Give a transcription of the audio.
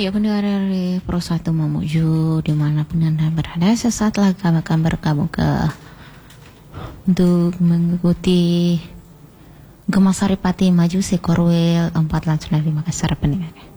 Ayo pendengar dari Pro 1 Mamuju dimanapun Anda berada, sesaat lagi kami akan bergabung untuk mengikuti Gemas Saripati Maju Sekorwil 4 Lancuna di Makassar pendengar.